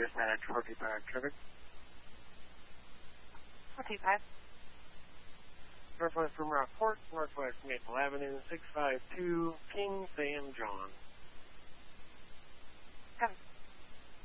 Dispatch 425 traffic. 425. Northwest Rimrock Court, Northwest Maple Avenue, 652 King St.